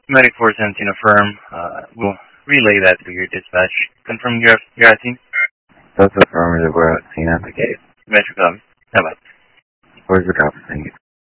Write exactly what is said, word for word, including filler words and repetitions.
Medic four seventeen affirm. Uh, we'll relay that to your dispatch. Confirm you're, you're at scene? That's affirmative. We're at scene at the gate. Metro copy. Bye-bye. Where's the copy? Thank you.